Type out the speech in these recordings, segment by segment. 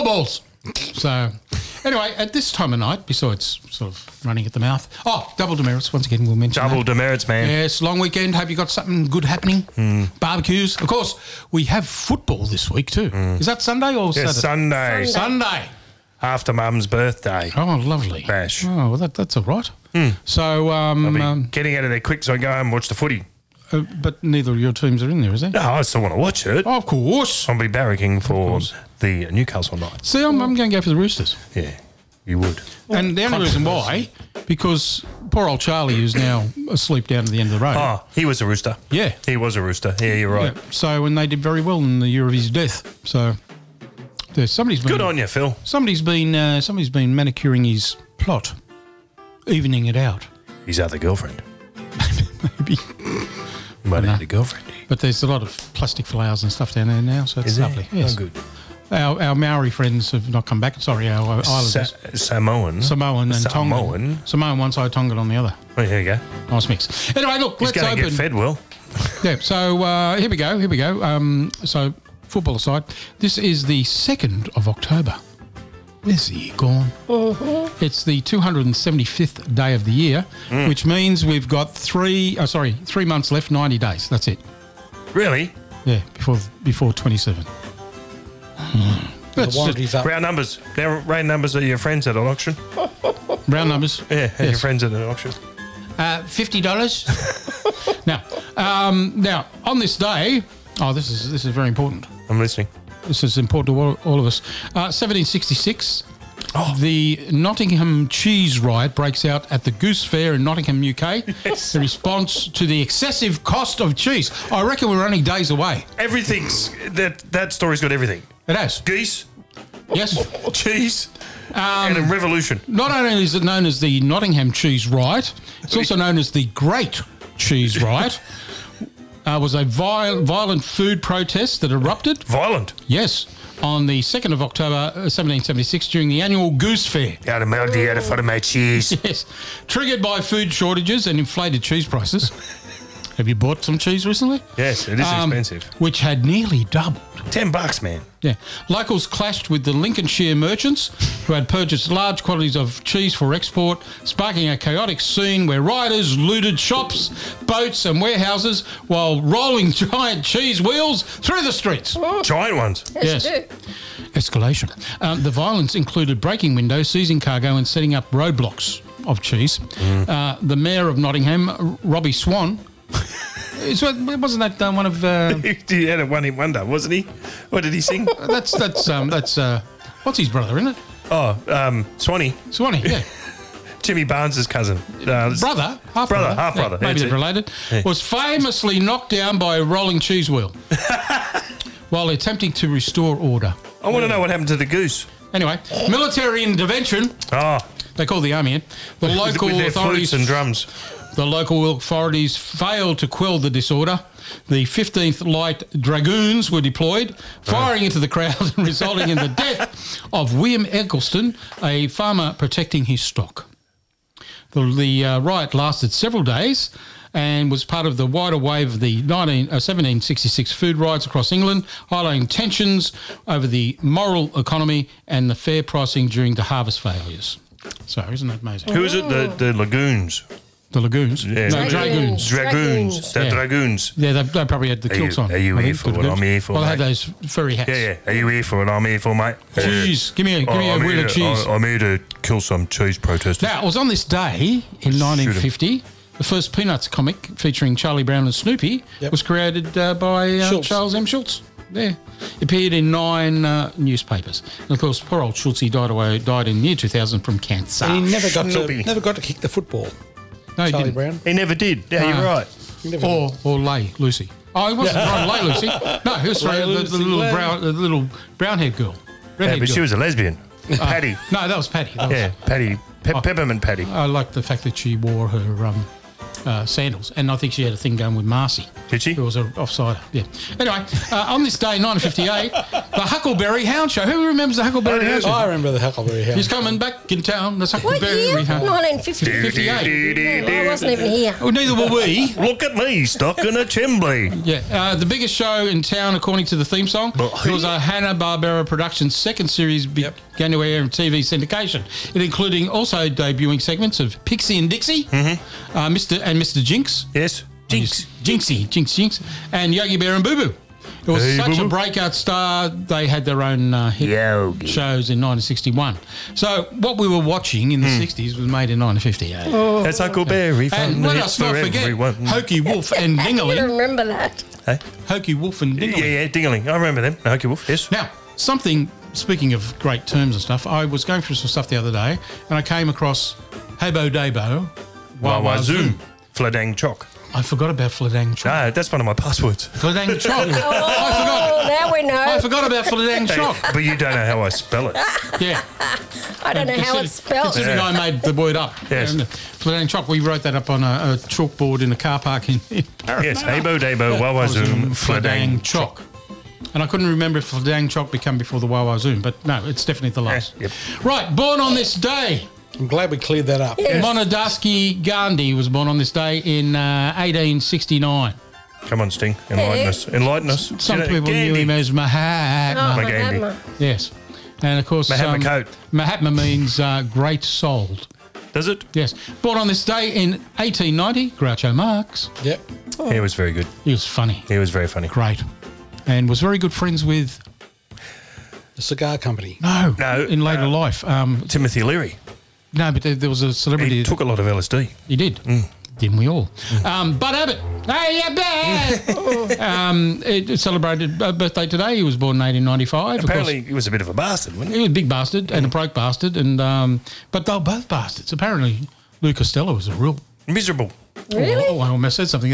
Four balls. So, anyway, at this time of night, besides sort of running at the mouth, double demerits, once again, we'll mention Double that. demerits, man. Yes, long weekend. Hope you got something good happening. Barbecues. Of course, we have football this week too. Is that Sunday or Yeah, Saturday? Sunday. After Mum's birthday. Oh, lovely. Bash. Oh, well, that's all right. So, I'll be getting out of there quick so I can go home and watch the footy. but neither of your teams are in there, is there? No, I still want to watch it. Oh, of course. I'll be barracking for the Newcastle night. See, I'm going to go for the Roosters. Yeah, you would. And the only reason why, because poor old Charlie, who's now asleep down at the end of the road. Oh, he was a rooster. Yeah. He was a rooster. Yeah, you're right. Yeah. So, and they did very well in the year of his death. So, somebody's been Good on you, Phil. Somebody's been manicuring his plot, evening it out. His other girlfriend. Maybe. Might have had a girlfriend. But there's a lot of plastic flowers and stuff down there now, so it's Is there? lovely. Yes. Oh, good. Our Maori friends have not come back. Sorry, our Islanders. Samoan. Samoan and Samoan. Tongan. Samoan one side, Tongan on the other. Oh, here you go. Nice mix. Anyway, look, He's let's going to open. get fed well. Yeah, so here we go. So, football aside, this is the 2nd of October. Where's the year gone? It's the 275th day of the year, which means we've got 3 months left, 90 days. That's it. Really? Yeah, before 27. That's just Round numbers. Now, round numbers are your friends at an auction. round numbers. Yeah, your Yes. friends at an auction. $50. Now, on this day, this is very important. I'm listening. This is important to all of us. 1766, the Nottingham cheese riot breaks out at the Goose Fair in Nottingham, UK. Yes. In response to the excessive cost of cheese. I reckon we're only days away. Everything's that story's got everything. It has. Geese, Yes. cheese, and a revolution. Not only is it known as the Nottingham cheese riot, it's also known as the Great Cheese Riot. Was a violent food protest that erupted. Violent. Yes, on the 2nd of October 1776 during the annual Goose Fair. Out of melody, out of front of my cheese. Yes, triggered by food shortages and inflated cheese prices. Have you bought some cheese recently? Yes, it is expensive. Which had nearly doubled. $10, man. Yeah. Locals clashed with the Lincolnshire merchants who had purchased large quantities of cheese for export, sparking a chaotic scene where rioters looted shops, boats and warehouses while rolling giant cheese wheels through the streets. Giant ones. Yes. Escalation. The violence included breaking windows, seizing cargo and setting up roadblocks of cheese. The mayor of Nottingham, Robbie Swan, wasn't that one of... He had a one-hit wonder, wasn't he? What did he sing? that's what's his brother, isn't it? Oh, Swanee. Swanee, yeah. Jimmy Barnes' cousin. Brother, half brother. maybe That's they're it. related. Was famously knocked down by a rolling cheese wheel while attempting to restore order. I want to know what happened to the goose. Anyway, military intervention. Oh, They call the army in. The local with their authorities flutes and drums. The local authorities failed to quell the disorder. The 15th Light Dragoons were deployed, firing into the crowd and resulting in the death of William Eggleston, a farmer protecting his stock. The riot lasted several days and was part of the wider wave of the 1766 food riots across England, highlighting tensions over the moral economy and the fair pricing during the harvest failures. So, isn't that amazing? Who is it? The Lagoons. The Lagoons? Yeah. No, Dragoons. Dragoons. The Yeah. Dragoons. Yeah, they probably had the kilts on. Are you I here think, for the what I'm Dragoons. here for, Well, they had mate? those furry hats. Yeah. Are you here for what I'm here for, mate? Cheese. Give me a I'm wheel here of to- cheese. I'm here to kill some cheese protesters. Now, it was on this day in 1950, the first Peanuts comic featuring Charlie Brown and Snoopy was created by Charles M. Schultz. Yeah. It appeared in 9 newspapers. And, of course, poor old Schultz, he died in the year 2000 from cancer. And he never Snoopy. got to kick the football. No, he Charlie didn't. Brown. He never did. Yeah, you're right. He never Or lay Lucy. Oh, he wasn't trying to lay Lucy. No, he was trying Lay the Lucy, little brown-haired girl. Yeah, Redhead but girl. she was a lesbian. Patty. No, that was Patty. That was- Yeah, Patty. Peppermint Patty. I like the fact that she wore her sandals. And I think she had a thing going with Marcy. Did she? Who was an offsider, yeah. Anyway, on this day, 1958, the Huckleberry Hound Show. Who remembers the Huckleberry Hound Show? I remember the Huckleberry Hound. He's coming back in town. That's What Huckleberry year? Hound. 1958. I wasn't even here. Well, neither were we. Look at me, stuck in a chimbley. Yeah, the biggest show in town, according to the theme song. It was a Hanna-Barbera Productions second series began to air in TV syndication. It including also debuting segments of Pixie and Dixie, Mr. Jinx. Yes. Jinx, and Yogi Bear and Boo Boo. It was Hey, such Boo a Boo. breakout star. They had their own hit Yogi. shows in 1961. So what we were watching in the 60s was made in 1958. That's Huckleberry fun. And let hits us not for forget everyone. Hokey Wolf and I don't Dingaling. remember that. Hey? Hokey Wolf and Dingaling. Yeah, Dingaling. I remember them. Hokey Wolf, yes. Now, speaking of great terms and stuff, I was going through some stuff the other day and I came across Habo Dabo, Wawa Zoom. Fladang Choc. I forgot about Fladang Choc. No, that's one of my passwords. Fladang Choc. Oh, now we know. I forgot about Fladang Choc. But you don't know how I spell it. Yeah. I don't know how it's spelled. Considering I made the word up. Yes. Fladang Choc, we wrote that up on a chalkboard in a car park in Paris. Yes, Habo Dabo, Wawa Zoom, Fladang Choc. And I couldn't remember if Fladang Choc became before the Wawa Zoom, but no, it's definitely the last. Yep. Right, born on this day. I'm glad we cleared that up. Yes. Monodasky Gandhi was born on this day in 1869. Come on, Sting. Enlighten us. Some You know, people knew Gandhi. him as Mahatma. Oh, Gandhi. Mahatma. Yes. And of course, Mahatma coat. Mahatma means great souled. Does it? Yes. Born on this day in 1890, Groucho Marx. Yep. He was very good. He was funny. He was very funny. Great. And was very good friends with, The cigar company. No, in later life. Timothy Leary. No, but there was a celebrity. He took a lot of LSD. He did. Didn't we all? Bud Abbott. Hey, you Bud! It celebrated a birthday today. He was born in 1895. Apparently, Of he was a bit of a bastard, wasn't course, he? he was a big bastard and a broke bastard. And but they were both bastards. Apparently, Lou Costello was a real... Miserable. Really? Oh, I almost said something.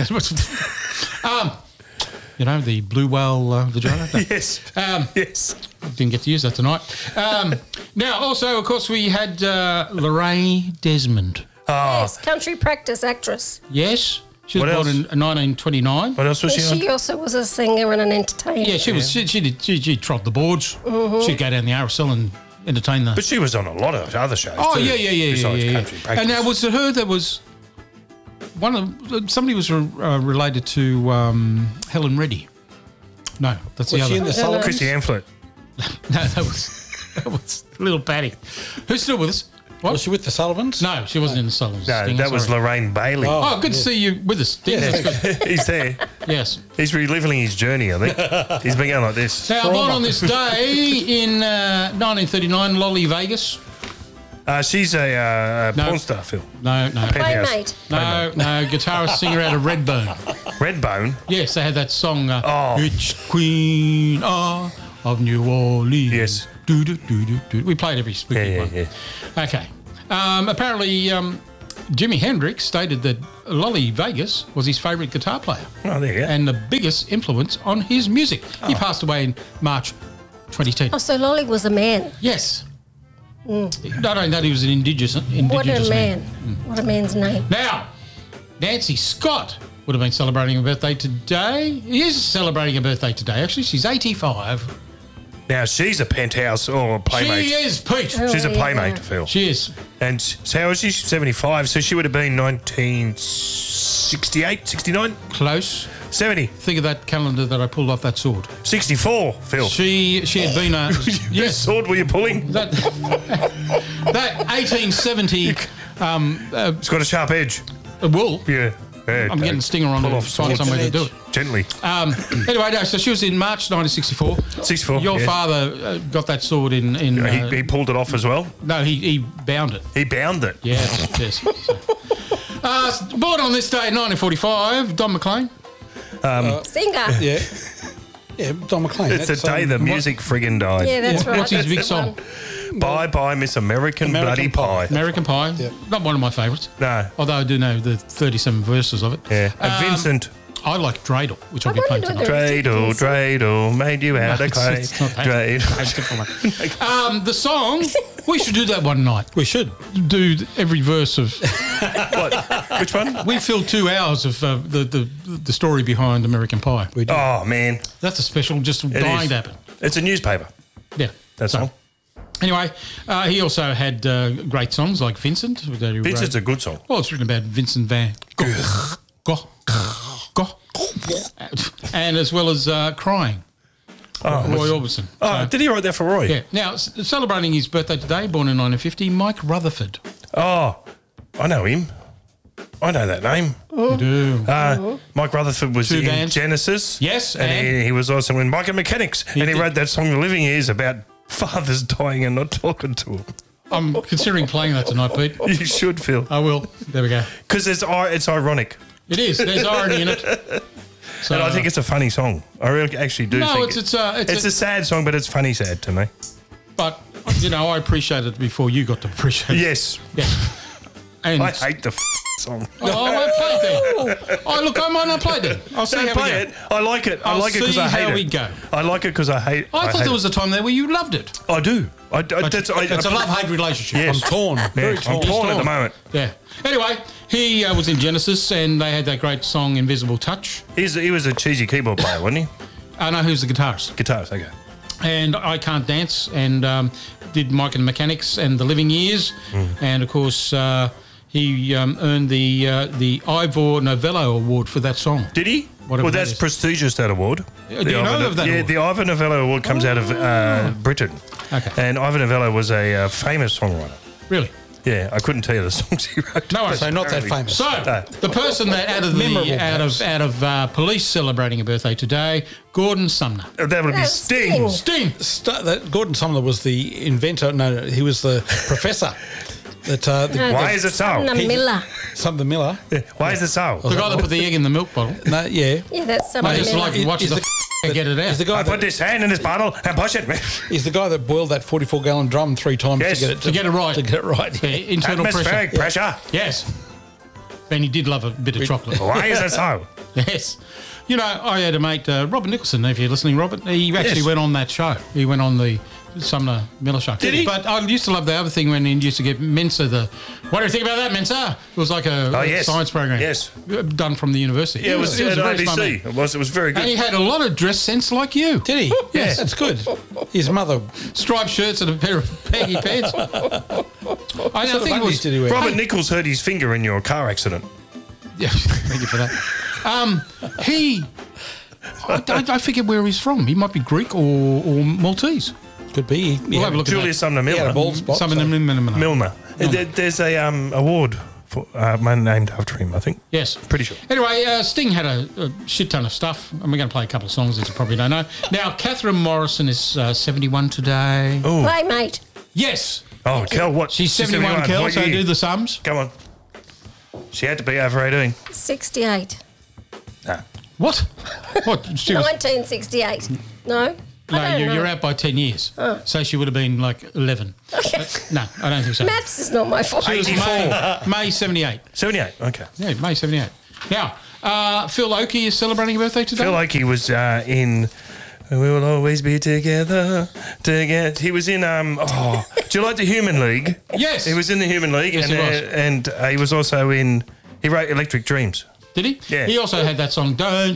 You know, the blue whale vagina? No. Yes. Yes. Didn't get to use that tonight. Now, also, of course, we had Lorraine Desmond. Yes, country practice actress. Yes, she was What born else? in 1929. What else was And she on? she also was a singer and an entertainer. Yeah, she was. She trod the boards. She'd go down the RSL and entertain the. But she was on a lot of other shows. Oh too, yeah. Besides Country Practice. And now was it her that was one of somebody was related to Helen Reddy? No, that's the Was other. she in the Sullivan? Chrissy Amphlett. No, that was Little Patty. Who's still with us? What? Was she with the Sullivans? No, she wasn't in the Sullivans. No, Stinger, that was sorry. Lorraine Bailey. Oh, good to see you with us. Stinger. Yeah. That's good. He's there. Yes. He's reliving his journey, I think. He's been going like this. Now, born on this day in 1939, Lolly Vegas. She's a No. porn star, Phil. No. Playmate. No, guitarist, singer out of Redbone. Redbone. Yes, they had that song, Oh. It's Queen of New Orleans. Yes. Do. We played every spooky one. Yeah. Okay. Apparently, Jimi Hendrix stated that Lolly Vegas was his favourite guitar player Oh, there you go. and the biggest influence on his music. He passed away in March 2010. Oh, so Lolly was a man. Yes. Not only that, he was an indigenous What a man. man. What a man's name. Now, Nancy Scott would have been celebrating a birthday today. He is celebrating a birthday today, actually. She's 85. Now, she's a penthouse or a playmate. She is, Pete. Oh. She's a Yeah. playmate, Phil. She is. And so how is she? She's 75, so she would have been 1968, 69, Close. 70, Think of that calendar that I pulled off that sword. 64, Phil. She had been a... Whose yes. sword were you pulling? That 1870 It's got a sharp edge. wool. Yeah. I'm getting Stinger on pull to off find swords. some way to do it. Gently. Anyway, no, so she was in March 1964. 64. Your yeah. father got that sword in... He pulled it off as well. no, he bound it. He bound it. Yes. So. Born on this day in 1945, Don McLean. Singer. Yeah. Yeah, Don McLean. It's the That's, day the music friggin' died. Yeah, that's right. What's his That's big the song? one. Bye bye, Miss American American Bloody Pie. American Pie. Yep. Not one of my favourites. No. Although I do know the 37 verses of it. Yeah. And Vincent. I like Dreidel, which I'll be I playing wonder tonight. whether- Dreidel, made you out of clay. It's not that. Dreidel. That's a different one. The song, we should do that one night. We should. Do every verse of. What? Which one? We filled 2 hours of the story behind American Pie. We do. Oh, man. That's a special, just It dying is. to happen. It's a newspaper. Yeah, That's So, all. Anyway, he also had great songs like Vincent. That he Vincent's wrote. a good song. Well, it's written about Vincent Van Gogh. And as well as Crying, Oh, Roy Orbison. oh, did he write that for Roy? Yeah. Now, celebrating his birthday today, born in 1950, Mike Rutherford. Oh, I know him. I know that name. You do. Mike Rutherford was Two in bands. Genesis. Yes, And and- he was also in Mike and Mechanics. And he did. wrote that song, The Living Years, about fathers dying and not talking to them. I'm considering playing that tonight, Pete. You should, Phil. I will. There we go. Because it's ironic. It is. There's irony in it. So, And I think it's a funny song. I really actually do No, think it's it's a sad song, but it's funny sad to me. but you know, I appreciated it before you got to appreciate it. Yes. Yeah. And I hate the song. oh, I won't play it then. Oh, look, I might not play it then. I'll see Don't how play we it. go. I like it. I I'll like it because I see hate how it. we go. I like it because I hate I thought hate there was a time there where you loved it. it. I do. That's, It's a love-hate relationship. Yes. I'm torn. Very Yeah, torn. I'm torn at the moment. Yeah. Anyway, he was in Genesis, and they had that great song "Invisible Touch." He was a cheesy keyboard player, wasn't he? I know who's the guitarist. Guitarist, okay. And I Can't Dance, and did Mike and the Mechanics and The Living Years, and of course he earned the Ivor Novello Award for that song. Did he? Whatever Well, that that's is. prestigious, that award. Do you know of that Yeah, award? the Ivor Novello Award comes out of Britain. Okay. And Ivor Novello was a famous songwriter. Really? Yeah, I couldn't tell you the songs he wrote. No worries. So not that Apparently. famous. So the person that out of Memorable, out of police celebrating a birthday today, Gordon Sumner. That would be That's Sting. Sting. Sting. Gordon Sumner was the inventor. No, he was the professor. Why is it so? Sumner Miller. Something Miller. Why is it so? The guy that put the egg in the milk bottle. No, yeah. Yeah, that's Sumner I just Miller. like watching Is the the- get it out. He's the guy I put that, this hand in this bottle and push it. he's the guy that boiled that 44-gallon drum 3 times Yes, to get it right. to get it right. To get it right. Yeah, internal Atmospheric pressure. pressure. Yes. And he did love a bit of chocolate. Why is it so? Yes. You know, I had a mate, Robert Nicholson, if you're listening, Robert, he actually Yes. went on that show. He went on the Sumner Miller show. Did he? But I used to love the other thing when he used to get Mensa what do you think about that, Mensa? It was like a yes. science program. Yes. Done from the university. Yeah, it was a at very smart man. ABC. It was very And he good. had a lot of dress sense like you. Did he? Yes. That's good. His mother. Striped shirts and a pair of baggy pants. I What think it was... did he wear? Robert Nichols hurt his finger in your car accident. Yeah, thank you for that. I forget where he's from. He might be Greek or Maltese. Could be. We'll have a look at Julius Sumner He had Miller. a bald spot. Some of so- them. Milner. There's a award for named after him, I think. Yes. Pretty sure. Anyway, Sting had a shit ton of stuff, and we're going to play a couple of songs that you probably don't know. Now, Catherine Morrison is 71 today. Oh, Playmate. Yes, oh, Kel, what? she's 71, Kel, What so year? do the sums. Come on. She had to be over 18. 68. Nah. What? What? She was, 1968. No? no, I don't you're know. out by 10 years. So she would have been like 11. Okay. No, I don't think so. Maths is not my fault. She was May 78. 78, okay. Yeah, May 78. Now, Phil Oakey is celebrating a birthday today. Phil Oakey was in We Will Always Be Together. He was in, do you like the Human League? Yes. He was in the Human League. Yes, and he was also in, he wrote Electric Dreams. Did he? Yeah. He also had that song, Don't